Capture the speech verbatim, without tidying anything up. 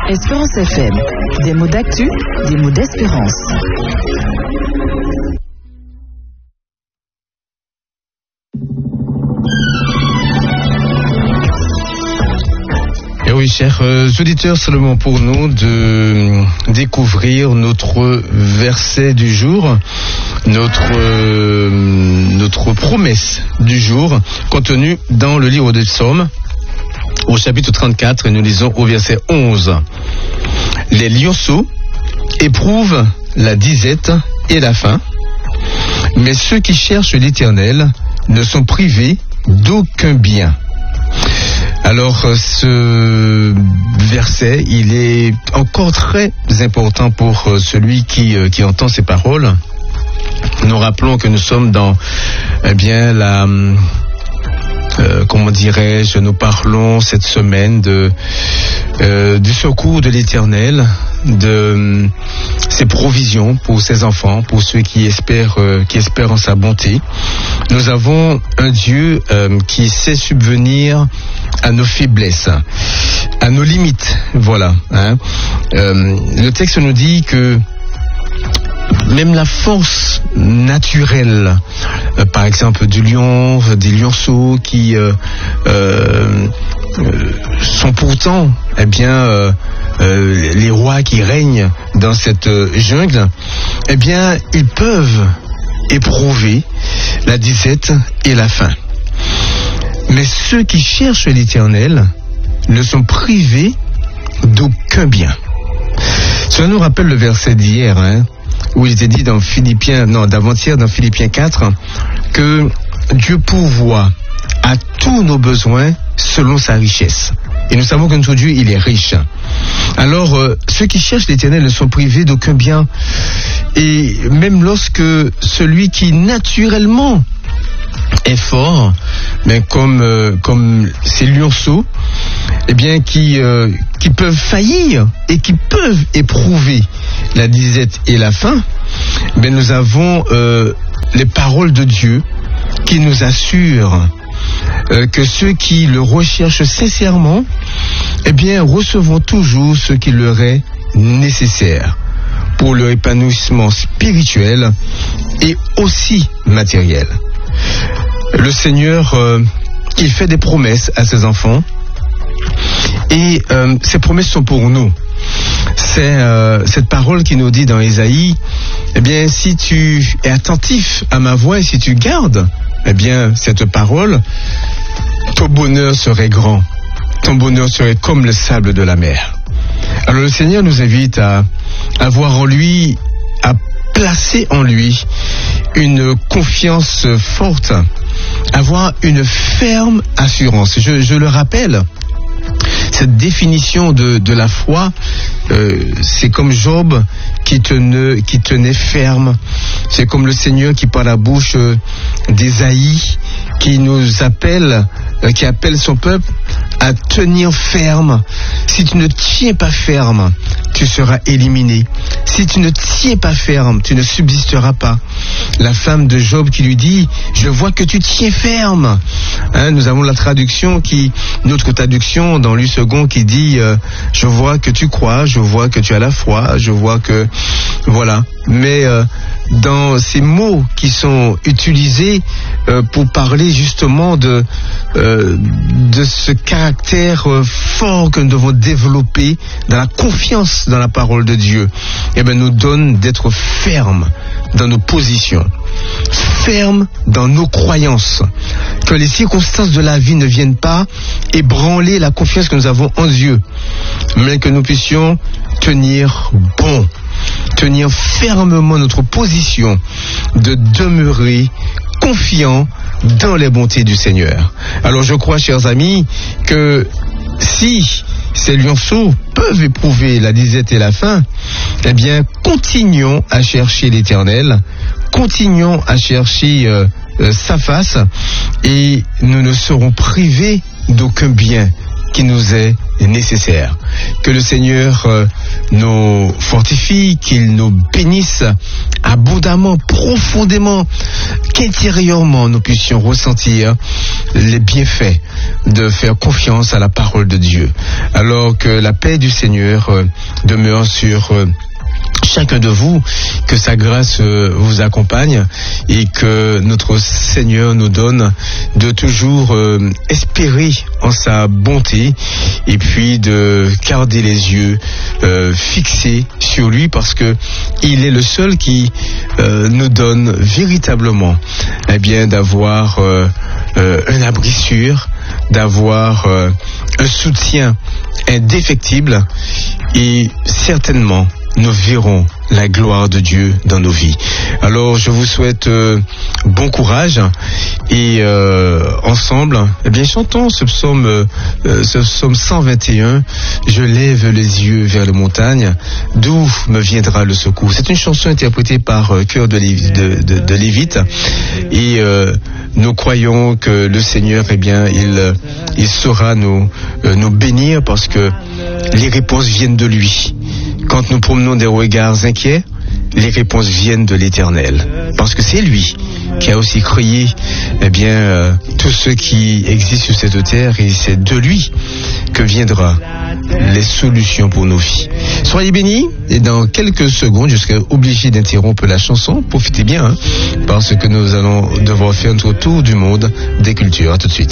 Espérance F M, des mots d'actu, des mots d'espérance. Et oui, chers euh, auditeurs, c'est le moment pour nous de découvrir notre verset du jour, notre euh, notre promesse du jour, contenue dans le livre des Psaumes, au chapitre trente-quatre, et nous lisons au verset onze. Les lionceaux éprouvent la disette et la faim, mais ceux qui cherchent l'Éternel ne sont privés d'aucun bien. Alors, ce verset, il est encore très important pour celui qui, qui entend ces paroles. Nous rappelons que nous sommes dans, eh bien, la, euh, comment dirais-je, nous parlons cette semaine de, euh, du secours de l'Éternel, de ses provisions pour ses enfants, pour ceux qui espèrent, euh, qui espèrent en sa bonté. Nous avons un Dieu euh, qui sait subvenir à nos faiblesses, à nos limites, voilà. Hein. Euh, le texte nous dit que même la force naturelle, euh, par exemple du lion, des lionceaux qui euh, euh, euh, sont pourtant, eh bien, euh, euh, les rois qui règnent dans cette euh, jungle, eh bien, ils peuvent éprouver la disette et la faim. Mais ceux qui cherchent l'Éternel ne sont privés d'aucun bien. Cela nous rappelle le verset d'hier, hein, où il était dit dans Philippiens, non, d'avant-hier, dans Philippiens quatre, que Dieu pourvoit à tous nos besoins selon sa richesse. Et nous savons que notre Dieu, il est riche. Alors, euh, ceux qui cherchent l'Éternel ne sont privés d'aucun bien. Et même lorsque celui qui naturellement est fort, mais comme euh, comme ces lionceaux, eh bien qui euh, qui peuvent faillir et qui peuvent éprouver la disette et la faim, mais nous avons euh, les paroles de Dieu qui nous assurent euh, que ceux qui le recherchent sincèrement, eh bien recevront toujours ce qui leur est nécessaire pour leur épanouissement spirituel et aussi matériel. Le Seigneur, euh, il fait des promesses à ses enfants, et euh, ces promesses sont pour nous. C'est euh, cette parole qui nous dit dans Ésaïe, eh bien, si tu es attentif à ma voix et si tu gardes, eh bien, cette parole, ton bonheur serait grand. Ton bonheur serait comme le sable de la mer. Alors le Seigneur nous invite à avoir en lui, à placer en lui une confiance forte, avoir une ferme assurance. Je, je le rappelle, cette définition de, de la foi, euh, c'est comme Job qui tenait, qui tenait ferme. C'est comme le Seigneur qui, par la bouche euh, d'Ésaïe, qui nous appelle, euh, qui appelle son peuple à tenir ferme. Si tu ne tiens pas ferme, tu seras éliminé. Si tu ne tiens pas ferme, tu ne subsisteras pas. La femme de Job qui lui dit, je vois que tu tiens ferme. Hein, nous avons la traduction qui, notre traduction dans l'U second qui dit, euh, je vois que tu crois, je vois que tu as la foi, je vois que, voilà. Mais euh, dans ces mots qui sont utilisés euh, pour parler justement de euh, de ce caractère euh, fort que nous devons développer dans la confiance dans la parole de Dieu, eh bien, nous donne d'être fermes dans nos positions, fermes dans nos croyances, que les circonstances de la vie ne viennent pas ébranler la confiance que nous avons en Dieu, mais que nous puissions tenir bon, tenir fermement notre position de demeurer confiant dans les bontés du Seigneur. Alors je crois, chers amis, que si ces lionceaux peuvent éprouver la disette et la faim, eh bien, continuons à chercher l'Éternel, continuons à chercher euh, euh, sa face, et nous ne serons privés d'aucun bien qui nous est nécessaire. Que le Seigneur euh, nous fortifie, qu'il nous bénisse abondamment, profondément, qu'intérieurement nous puissions ressentir les bienfaits de faire confiance à la parole de Dieu. Alors que la paix du Seigneur euh, demeure sur euh, chacun de vous, que sa grâce euh, vous accompagne et que notre Seigneur nous donne de toujours euh, espérer en sa bonté et puis de garder les yeux euh, fixés sur lui, parce que il est le seul qui euh, nous donne véritablement eh bien d'avoir euh, euh, un abri sûr, d'avoir euh, un soutien indéfectible, et certainement nous verrons la gloire de Dieu dans nos vies. Alors je vous souhaite euh, bon courage et euh, ensemble, eh bien chantons ce psaume, euh, ce psaume cent vingt et un. Je lève les yeux vers les montagnes, d'où me viendra le secours. C'est une chanson interprétée par euh, Chœur de, Lévi, de, de, de Lévite, et euh, nous croyons que le Seigneur, eh bien, il, il saura nous, euh, nous bénir, parce que les réponses viennent de lui. Quand nous promenons des regards inquiets, les réponses viennent de l'Éternel, parce que c'est lui qui a aussi créé eh bien euh, tout ce qui existe sur cette terre, et c'est de lui que viendra les solutions pour nos vies. Soyez bénis, et dans quelques secondes, je serai obligé d'interrompre la chanson. Profitez bien, hein, parce que nous allons devoir faire notre tour du monde des cultures. À tout de suite.